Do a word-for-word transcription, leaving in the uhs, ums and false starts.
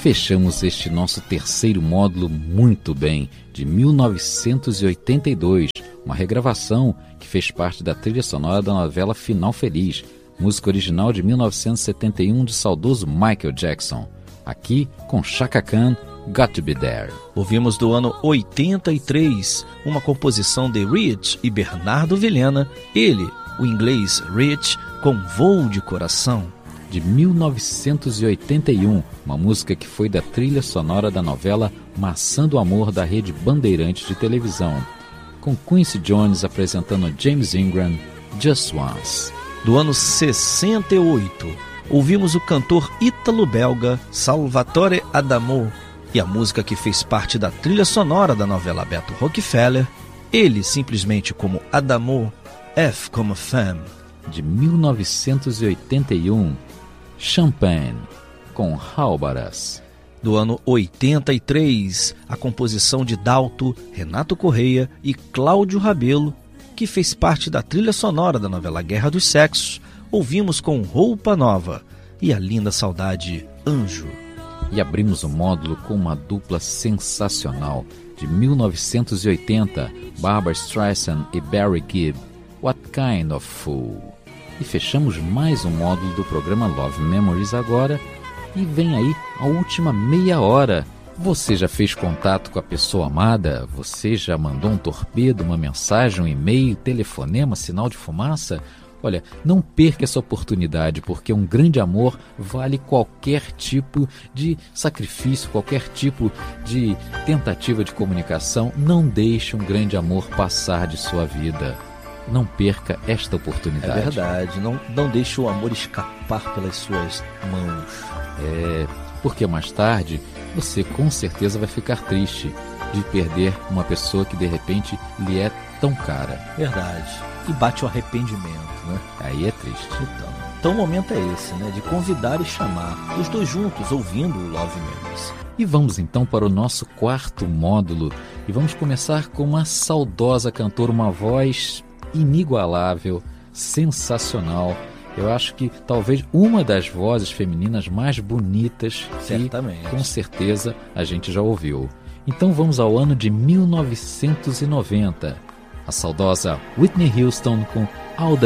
fechamos este nosso terceiro módulo muito bem, de mil novecentos e oitenta e dois, uma regravação que fez parte da trilha sonora da novela Final Feliz, música original de mil novecentos e setenta e um do saudoso Michael Jackson, aqui com Chaka Khan, Got to Be There. Ouvimos do ano oitenta e três uma composição de Rich e Bernardo Vilhena, ele, o inglês Rich, com Voo de Coração. De mil novecentos e oitenta e um, uma música que foi da trilha sonora da novela Maçã do Amor da Rede Bandeirantes de televisão, com Quincy Jones apresentando James Ingram, Just Once. Do ano sessenta e oito, ouvimos o cantor ítalo-belga Salvatore Adamo e a música que fez parte da trilha sonora da novela Beto Rockefeller, ele simplesmente como Adamo, F como Femme. De mil novecentos e oitenta e um, Champagne, com Halbaras. Do ano oitenta e três, a composição de Dalto, Renato Correia e Cláudio Rabelo, que fez parte da trilha sonora da novela Guerra dos Sexos, ouvimos com Roupa Nova e a linda saudade Anjo. E abrimos o módulo com uma dupla sensacional, de mil novecentos e oitenta, Barbra Streisand e Barry Gibb, What Kind of Fool. E fechamos mais um módulo do programa Love Memories agora, e vem aí a última meia hora. Você já fez contato com a pessoa amada? Você já mandou um torpedo, uma mensagem, um e-mail, telefonema, sinal de fumaça? Olha, não perca essa oportunidade, porque um grande amor vale qualquer tipo de sacrifício, qualquer tipo de tentativa de comunicação. Não deixe um grande amor passar de sua vida. Não perca esta oportunidade. É verdade, não, não deixe o amor escapar pelas suas mãos. É, porque mais tarde você com certeza vai ficar triste de perder uma pessoa que de repente lhe é tão cara. Verdade. E bate o arrependimento, né? Aí é triste. Então, então o momento é esse, né? De convidar e chamar, os dois juntos, ouvindo o Love Memories. E vamos então para o nosso quarto módulo. E vamos começar com uma saudosa cantora, uma voz inigualável, sensacional. Eu acho que talvez uma das vozes femininas mais bonitas Certamente. que com certeza a gente já ouviu. Então vamos ao ano de mil novecentos e noventa. A saudosa Whitney Houston com All the